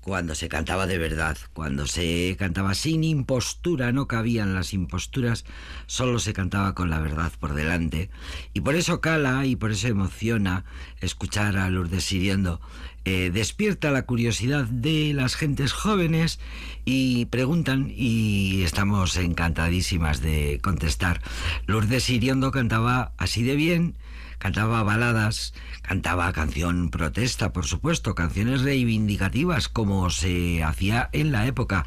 cuando se cantaba de verdad, cuando se cantaba sin impostura, no cabían las imposturas, solo se cantaba con la verdad por delante. Y por eso cala y por eso emociona escuchar a Lourdes Siriondo. Despierta la curiosidad de las gentes jóvenes y preguntan, y estamos encantadísimas de contestar. Lourdes Siriondo cantaba así de bien, cantaba baladas, cantaba canción protesta, por supuesto, canciones reivindicativas, como se hacía en la época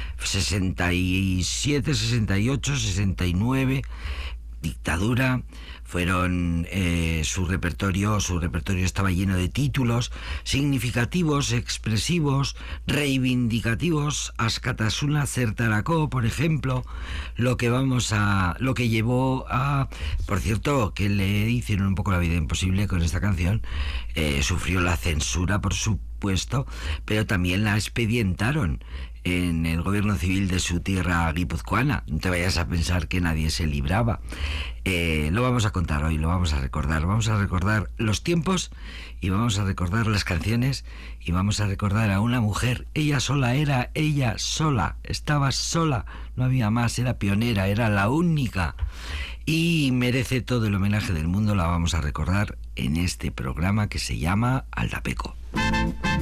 67, 68, 69, dictadura. Fueron su repertorio estaba lleno de títulos significativos, expresivos, reivindicativos. Askatasuna Zertarako, por ejemplo, lo que llevó a, por cierto, que le hicieron un poco la vida imposible con esta canción. Sufrió la censura, por supuesto, pero también la expedientaron en el gobierno civil de su tierra guipuzcoana. No te vayas a pensar que nadie se libraba. Lo vamos a contar hoy, lo vamos a recordar los tiempos y vamos a recordar las canciones y vamos a recordar a una mujer. Ella sola, estaba sola, no había más, era pionera, era la única y merece todo el homenaje del mundo. La vamos a recordar en este programa que se llama Aldapeco.